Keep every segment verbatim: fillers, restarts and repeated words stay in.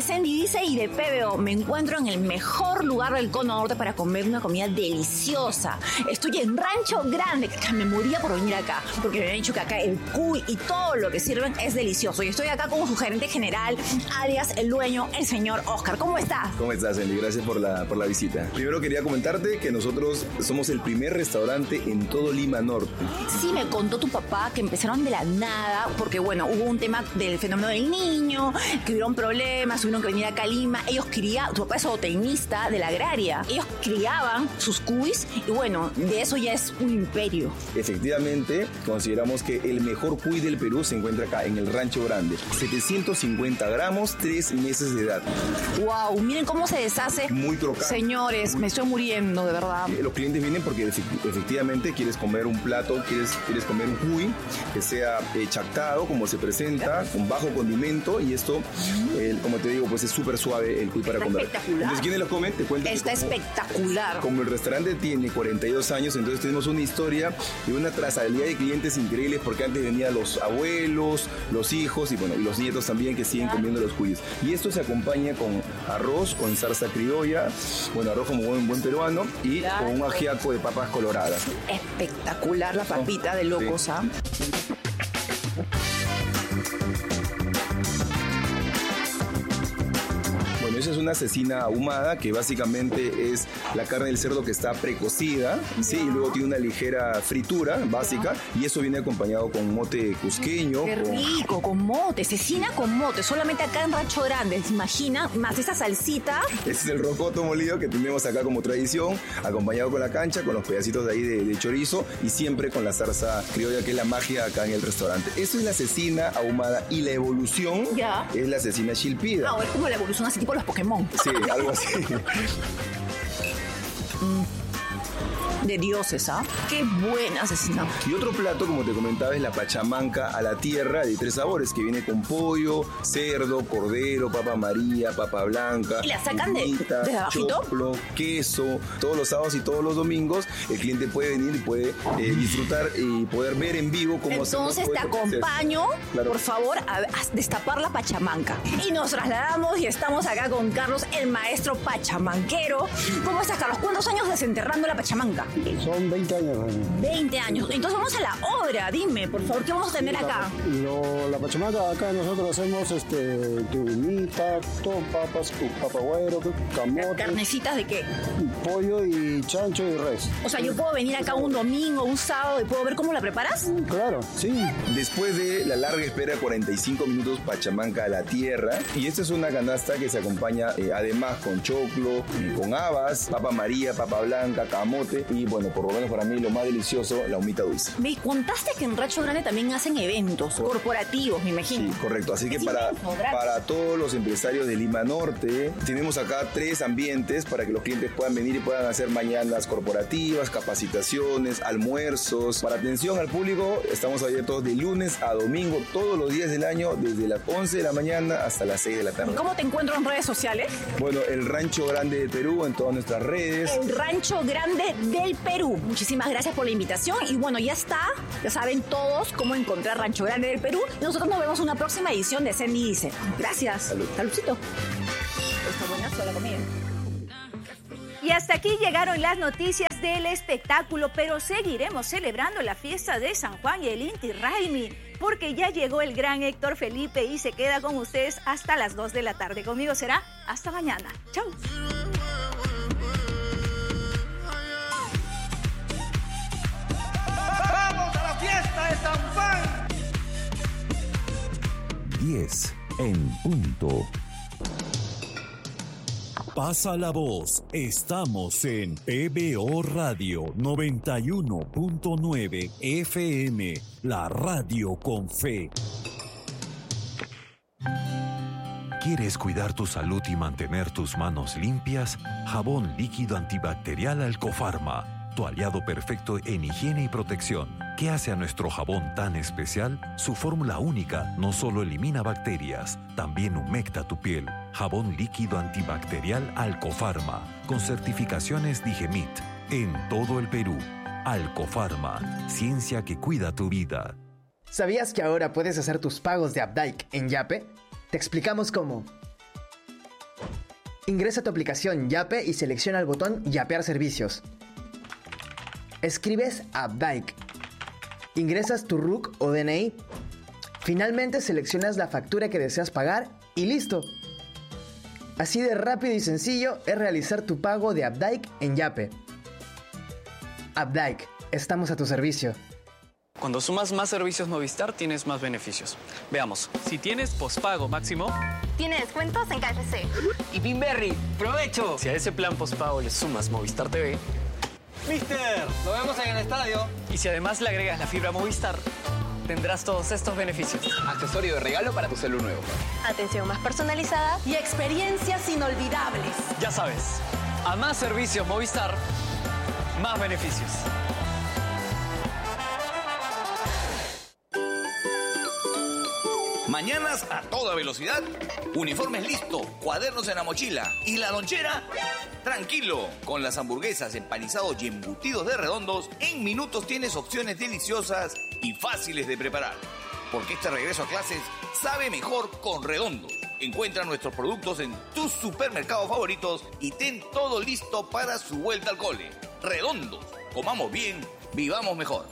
Sandy Dice y de P B O. Me encuentro en el mejor lugar del Cono Norte para comer una comida deliciosa. Estoy en Rancho Grande, que me moría por venir acá, porque me han dicho que acá el cuy y todo lo que sirven es delicioso. Y estoy acá con su gerente general, alias el dueño, el señor Oscar. ¿Cómo está? ¿Cómo estás, Sandy? Gracias por la, por la visita. Primero quería comentarte que nosotros somos el primer restaurante en todo Lima Norte. Sí, me contó tu papá que empezaron de la nada, porque bueno, hubo un tema del fenómeno del niño, que hubieron problemas, tuvieron que venir acá a Lima. Ellos criaban, tu papá es zootecnista de la agraria, ellos criaban sus cuys y bueno, de eso ya es un imperio. Efectivamente, consideramos que el mejor cuy del Perú se encuentra acá, en el Rancho Grande. setecientos cincuenta gramos, tres meses de edad. Wow, miren cómo se deshace. Muy crocante. Señores, me estoy muriendo, de verdad. Los clientes vienen porque efectivamente quieres comer un plato, quieres, quieres comer un cuy que sea eh, chactado, como se presenta, con bajo condimento, y esto, eh, como te digo, pues es súper suave el cuy para Está comer. Espectacular. Entonces, ¿quiénes lo comen? Te cuento. Está que como, espectacular. Como el restaurante tiene cuarenta y dos años, entonces tenemos una historia y una trazabilidad de clientes increíbles, porque antes venían los abuelos, los hijos y bueno, y los nietos también que siguen comiendo los cuyes. Y esto se acompaña con arroz, con salsa criolla, bueno, arroz como buen, buen peruano, y claro, con un ajiaco de papas coloradas. Espectacular la papita oh, de locos, sí. ¿Ah? Esa es una cecina ahumada, que básicamente es la carne del cerdo que está precocida, ¿sí? Y luego tiene una ligera fritura básica, y eso viene acompañado con mote cusqueño. ¡Qué rico! Con, con mote, cecina con mote, solamente acá en Rancho Grande, ¿se imagina? Más esa salsita. Este es el rocoto molido que tenemos acá como tradición, acompañado con la cancha, con los pedacitos de ahí de, de chorizo, y siempre con la salsa criolla, que es la magia acá en el restaurante. Eso es la cecina ahumada, y la evolución ya es la cecina chilpida. Ah, es como la evolución así tipo los Pokémon. Sí, algo así. mm. De dioses, ¿ah? ¿eh? Qué buena cecina. Y otro plato, como te comentaba, es la pachamanca a la tierra, de tres sabores, que viene con pollo, cerdo, cordero, papa amarilla, papa blanca. ¿Y la sacan de, de abajito? Choclo, queso. Todos los sábados y todos los domingos el cliente puede venir y puede eh, disfrutar y poder ver en vivo cómo se Entonces te acompaño, claro, por favor, a, a destapar la pachamanca. Y nos trasladamos y estamos acá con Carlos, el maestro pachamanquero. ¿Cómo estás, Carlos? ¿Cuántos años desenterrando la pachamanca? Son veinte años. veinte años. Entonces vamos a la obra. Dime, por favor, ¿qué vamos a tener acá? Lo, la pachamanca, acá nosotros hacemos este, turimita, todo, papas, papagüero, camote. ¿Carnecitas de qué? Pollo y chancho y res. O sea, yo puedo venir acá un domingo, un sábado, y puedo ver cómo la preparas. Claro, sí. Después de la larga espera, cuarenta y cinco minutos, pachamanca a la tierra. Y esta es una canasta que se acompaña eh, además con choclo, con habas, papa amarilla, papa blanca, camote, y bueno, por lo menos para mí lo más delicioso, la humita dulce. Me contaste que en Rancho Grande también hacen eventos Cor- corporativos, me imagino. Sí, correcto. Así que para, para todos los empresarios de Lima Norte, tenemos acá tres ambientes para que los clientes puedan venir y puedan hacer mañanas corporativas, capacitaciones, almuerzos. Para atención al público, estamos abiertos de lunes a domingo, todos los días del año, desde las once de la mañana hasta las seis de la tarde. ¿Y cómo te encuentro en redes sociales? Bueno, el Rancho Grande del Perú en todas nuestras redes. El Rancho Grande del Perú. Muchísimas gracias por la invitación y bueno, ya está, ya saben todos cómo encontrar Rancho Grande del Perú. Y nosotros nos vemos en una próxima edición de Sandy Dice. Gracias. Salud. Saludcito. Está buenazo la comida. Y hasta aquí llegaron las noticias del espectáculo, pero seguiremos celebrando la fiesta de San Juan y el Inti Raymi, porque ya llegó el gran Héctor Felipe y se queda con ustedes hasta las dos de la tarde. Conmigo será hasta mañana. Chau. ¡Fiesta de San Juan! diez en punto. Pasa la voz. Estamos en P B O Radio noventa y uno punto nueve F M, la radio con fe. ¿Quieres cuidar tu salud y mantener tus manos limpias? Jabón líquido antibacterial Alcofarma, tu aliado perfecto en higiene y protección. ¿Qué hace a nuestro jabón tan especial? Su fórmula única no solo elimina bacterias, también humecta tu piel. Jabón líquido antibacterial Alcofarma, con certificaciones Digemit, en todo el Perú. Alcofarma, ciencia que cuida tu vida. ¿Sabías que ahora puedes hacer tus pagos de Updike en Yape? Te explicamos cómo. Ingresa a tu aplicación Yape y selecciona el botón Yapear servicios. Escribes Updike. Ingresas tu R U C o D N I. Finalmente seleccionas la factura que deseas pagar y listo. Así de rápido y sencillo es realizar tu pago de Updike en Yape. Updike, estamos a tu servicio. Cuando sumas más servicios Movistar, tienes más beneficios. Veamos. Si tienes pospago máximo, tiene descuentos en K F C. Y Pinberry, ¡provecho! Si a ese plan pospago le sumas Movistar T V, Mister, nos vemos en el estadio. Y si además le agregas la fibra Movistar, tendrás todos estos beneficios. Accesorio de regalo para tu celu nuevo. Atención más personalizada y experiencias inolvidables. Ya sabes, a más servicios Movistar, más beneficios. Mañanas a toda velocidad, uniformes listo, cuadernos en la mochila y la lonchera, tranquilo. Con las hamburguesas, empanizados y embutidos de Redondos, en minutos tienes opciones deliciosas y fáciles de preparar. Porque este regreso a clases sabe mejor con Redondos. Encuentra nuestros productos en tus supermercados favoritos y ten todo listo para su vuelta al cole. Redondos, comamos bien, vivamos mejor.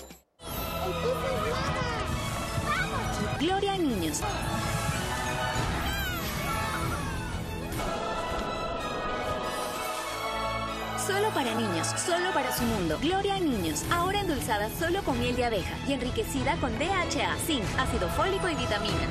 Gloria a Niños. Solo para niños, solo para su mundo. Gloria a Niños, ahora endulzada solo con miel de abeja y enriquecida con D H A, zinc, ácido fólico y vitaminas.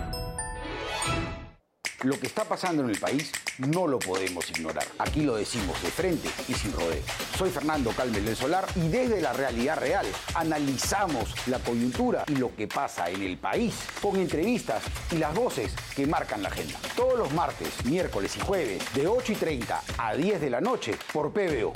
Lo que está pasando en el país no lo podemos ignorar. Aquí lo decimos de frente y sin rodeos. Soy Fernando Calmes del Solar y desde la realidad real analizamos la coyuntura y lo que pasa en el país con entrevistas y las voces que marcan la agenda. Todos los martes, miércoles y jueves de ocho y treinta a diez de la noche por P B O.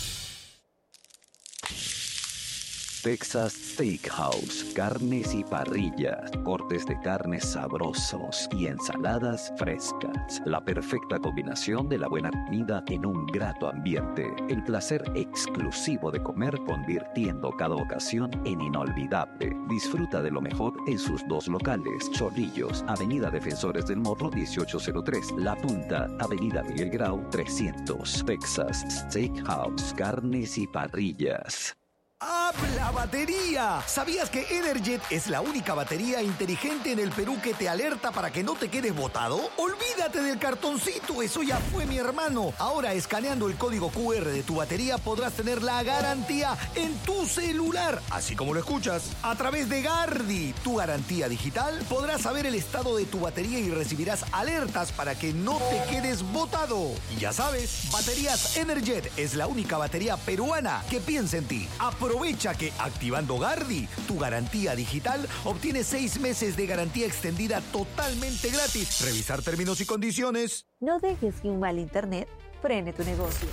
Texas Steakhouse, carnes y parrillas, cortes de carnes sabrosos y ensaladas frescas. La perfecta combinación de la buena comida en un grato ambiente. El placer exclusivo de comer convirtiendo cada ocasión en inolvidable. Disfruta de lo mejor en sus dos locales. Chorrillos, Avenida Defensores del Morro dieciocho cero tres. La Punta, Avenida Miguel Grau trescientos. Texas Steakhouse, carnes y parrillas. ¡Habla batería! ¿Sabías que Energet es la única batería inteligente en el Perú que te alerta para que no te quedes botado? ¡Olvídate del cartoncito! ¡Eso ya fue, mi hermano! Ahora, escaneando el código Q R de tu batería, podrás tener la garantía en tu celular. Así como lo escuchas. A través de Gardi, tu garantía digital, podrás saber el estado de tu batería y recibirás alertas para que no te quedes botado. Y ya sabes, Baterías Energet es la única batería peruana que piensa en ti. Aprovecha que activando Gardi, tu garantía digital, obtienes seis meses de garantía extendida totalmente gratis. Revisar términos y condiciones. No dejes que un mal internet frene tu negocio.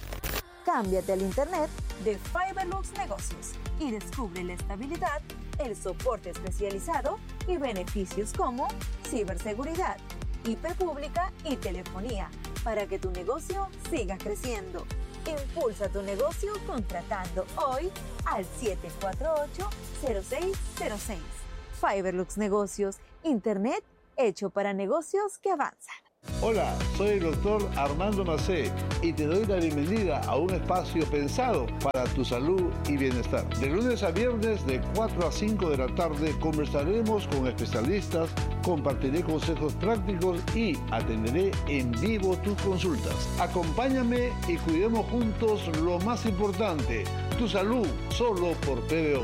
Cámbiate al internet de Fiberlux Negocios y descubre la estabilidad, el soporte especializado y beneficios como ciberseguridad, I P pública y telefonía para que tu negocio siga creciendo. Impulsa tu negocio contratando hoy al siete cuatro ocho, cero seis cero seis. Fiberlux Negocios, internet hecho para negocios que avanzan. Hola, soy el doctor Armando Macé y te doy la bienvenida a un espacio pensado para tu salud y bienestar. De lunes a viernes de cuatro a cinco de la tarde conversaremos con especialistas, compartiré consejos prácticos y atenderé en vivo tus consultas. Acompáñame y cuidemos juntos lo más importante, tu salud, solo por P B O.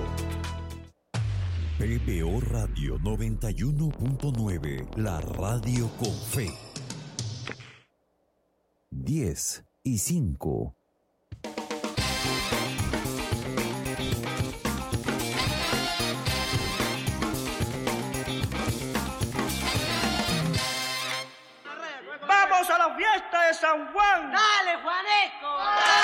P B O Radio noventa y uno punto nueve, la radio con fe. diez y cinco. ¡Vamos a la fiesta de San Juan! ¡Dale, Juanesco!